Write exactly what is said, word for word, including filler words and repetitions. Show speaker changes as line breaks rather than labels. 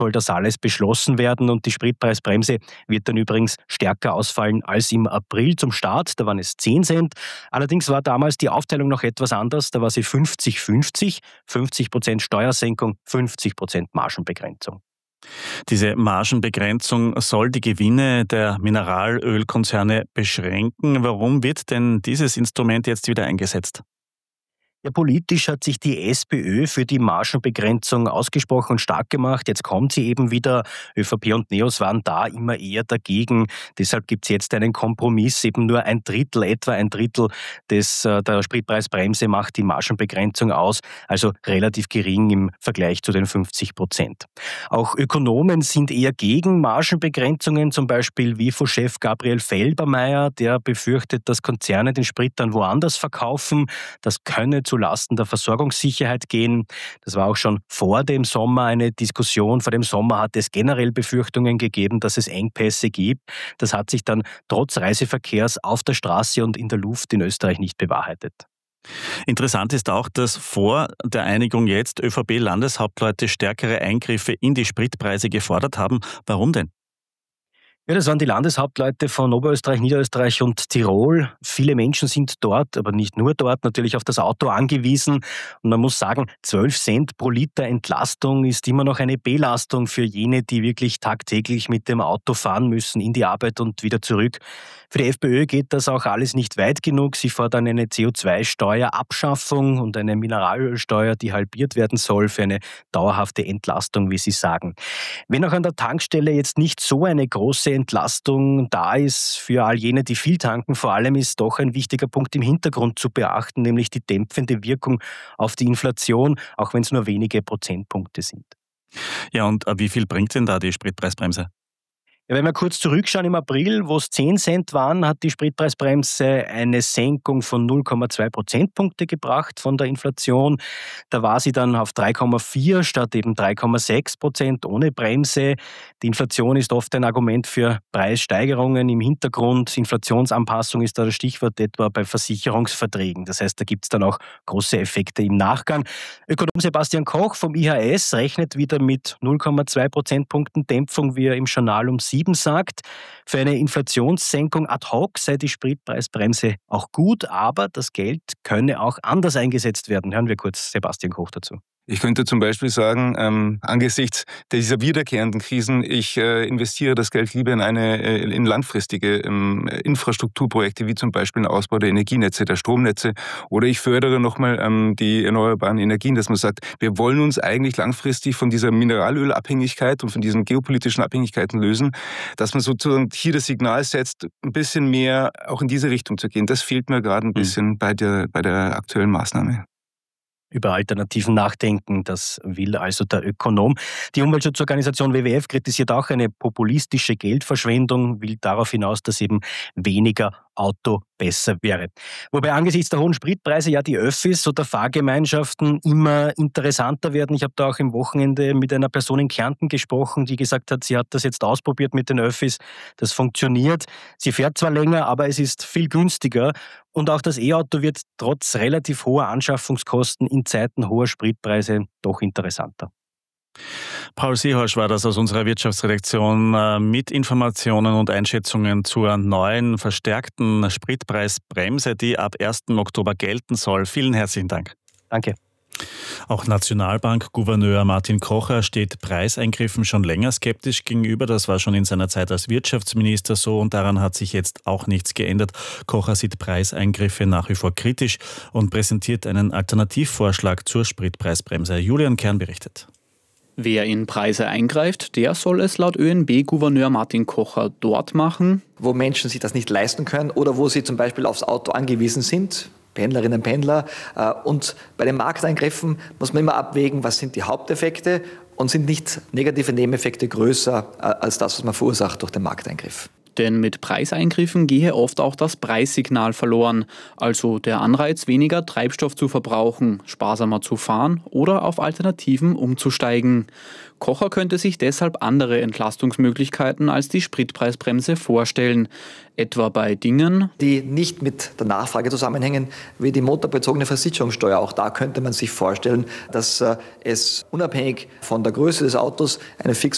soll das alles beschlossen werden und die Spritpreisbremse wird dann übrigens stärker ausfallen als im April zum Start. Da waren es zehn Cent. Allerdings war damals die Aufteilung noch etwas anders. Da war sie fünfzig fünfzig, fünfzig Prozent Steuersenkung, fünfzig Prozent Margenbegrenzung.
Diese Margenbegrenzung soll die Gewinne der Mineralölkonzerne beschränken. Warum wird denn dieses Instrument jetzt wieder eingesetzt?
Ja, politisch hat sich die SPÖ für die Margenbegrenzung ausgesprochen und stark gemacht. Jetzt kommt sie eben wieder. ÖVP und NEOS waren da immer eher dagegen. Deshalb gibt es jetzt einen Kompromiss. Eben nur ein Drittel, etwa ein Drittel des, äh, der Spritpreisbremse macht die Margenbegrenzung aus. Also relativ gering im Vergleich zu den fünfzig Prozent. Auch Ökonomen sind eher gegen Margenbegrenzungen. Zum Beispiel W I F O-Chef Gabriel Felbermayr, der befürchtet, dass Konzerne den Sprit dann woanders verkaufen. Das könne zu Lasten der Versorgungssicherheit gehen. Das war auch schon vor dem Sommer eine Diskussion. Vor dem Sommer hat es generell Befürchtungen gegeben, dass es Engpässe gibt. Das hat sich dann trotz Reiseverkehrs auf der Straße und in der Luft in Österreich nicht bewahrheitet.
Interessant ist auch, dass vor der Einigung jetzt ÖVP-Landeshauptleute stärkere Eingriffe in die Spritpreise gefordert haben. Warum denn?
Ja, das waren die Landeshauptleute von Oberösterreich, Niederösterreich und Tirol. Viele Menschen sind dort, aber nicht nur dort, natürlich auf das Auto angewiesen. Und man muss sagen, zwölf Cent pro Liter Entlastung ist immer noch eine Belastung für jene, die wirklich tagtäglich mit dem Auto fahren müssen, in die Arbeit und wieder zurück. Für die FPÖ geht das auch alles nicht weit genug. Sie fordern eine C O zwei Steuerabschaffung und eine Mineralölsteuer, die halbiert werden soll für eine dauerhafte Entlastung, wie sie sagen. Wenn auch an der Tankstelle jetzt nicht so eine große Entlastung da ist für all jene, die viel tanken, vor allem ist doch ein wichtiger Punkt im Hintergrund zu beachten, nämlich die dämpfende Wirkung auf die Inflation, auch wenn es nur wenige Prozentpunkte sind.
Ja, und wie viel bringt denn da die Spritpreisbremse?
Ja, wenn wir kurz zurückschauen, im April, wo es zehn Cent waren, hat die Spritpreisbremse eine Senkung von null Komma zwei Prozentpunkte gebracht von der Inflation. Da war sie dann auf drei Komma vier statt eben drei Komma sechs Prozent ohne Bremse. Die Inflation ist oft ein Argument für Preissteigerungen im Hintergrund. Inflationsanpassung ist da das Stichwort, etwa bei Versicherungsverträgen. Das heißt, da gibt es dann auch große Effekte im Nachgang. Ökonom Sebastian Koch vom I H S rechnet wieder mit null Komma zwei Prozentpunkten Dämpfung, wie er im Journal um sieben sagt. Für eine Inflationssenkung ad hoc sei die Spritpreisbremse auch gut, aber das Geld könne auch anders eingesetzt werden. Hören wir kurz Sebastian Koch dazu.
Ich könnte zum Beispiel sagen, ähm, angesichts dieser wiederkehrenden Krisen, ich äh, investiere das Geld lieber in eine äh, in langfristige ähm, Infrastrukturprojekte, wie zum Beispiel den Ausbau der Energienetze, der Stromnetze, oder ich fördere nochmal ähm, die erneuerbaren Energien, dass man sagt, wir wollen uns eigentlich langfristig von dieser Mineralölabhängigkeit und von diesen geopolitischen Abhängigkeiten lösen, dass man sozusagen hier das Signal setzt, ein bisschen mehr auch in diese Richtung zu gehen. Das fehlt mir gerade ein bisschen mhm. bei der, bei der aktuellen Maßnahme.
Über Alternativen nachdenken, das will also der Ökonom. Die Umweltschutzorganisation W W F kritisiert auch eine populistische Geldverschwendung, will darauf hinaus, dass eben weniger Auto besser wäre. Wobei angesichts der hohen Spritpreise ja die Öffis oder Fahrgemeinschaften immer interessanter werden. Ich habe da auch im Wochenende mit einer Person in Kärnten gesprochen, die gesagt hat, sie hat das jetzt ausprobiert mit den Öffis. Das funktioniert. Sie fährt zwar länger, aber es ist viel günstiger. Und auch das E-Auto wird trotz relativ hoher Anschaffungskosten in Zeiten hoher Spritpreise doch interessanter.
Paul Seehorsch war das aus unserer Wirtschaftsredaktion mit Informationen und Einschätzungen zur neuen verstärkten Spritpreisbremse, die ab ersten Oktober gelten soll. Vielen herzlichen Dank.
Danke.
Auch Nationalbank-Gouverneur Martin Kocher steht Preiseingriffen schon länger skeptisch gegenüber. Das war schon in seiner Zeit als Wirtschaftsminister so und daran hat sich jetzt auch nichts geändert. Kocher sieht Preiseingriffe nach wie vor kritisch und präsentiert einen Alternativvorschlag zur Spritpreisbremse. Julian Kern berichtet.
Wer in Preise eingreift, der soll es laut Ö N B-Gouverneur Martin Kocher dort machen,
wo Menschen sich das nicht leisten können oder wo sie zum Beispiel aufs Auto angewiesen sind, Pendlerinnen und Pendler. Und bei den Markteingriffen muss man immer abwägen, was sind die Haupteffekte und sind nicht negative Nebeneffekte größer als das, was man verursacht durch den Markteingriff.
Denn mit Preiseingriffen gehe oft auch das Preissignal verloren, also der Anreiz, weniger Treibstoff zu verbrauchen, sparsamer zu fahren oder auf Alternativen umzusteigen. Kocher könnte sich deshalb andere Entlastungsmöglichkeiten als die Spritpreisbremse vorstellen, etwa bei Dingen,
die nicht mit der Nachfrage zusammenhängen, wie die motorbezogene Versicherungssteuer. Auch da könnte man sich vorstellen, dass es unabhängig von der Größe des Autos eine fix